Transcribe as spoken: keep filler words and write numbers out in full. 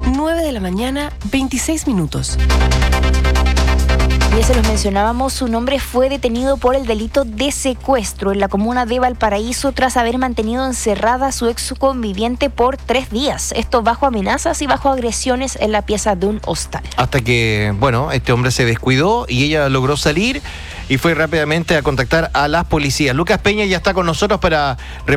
nueve de la mañana, veintiséis minutos. Ya se los mencionábamos, un hombre fue detenido por el delito de secuestro en la comuna de Valparaíso tras haber mantenido encerrada a su ex conviviente por tres días. Esto bajo amenazas y bajo agresiones en la pieza de un hostal. Hasta que, bueno, este hombre se descuidó y ella logró salir y fue rápidamente a contactar a las policías. Lucas Peña ya está con nosotros para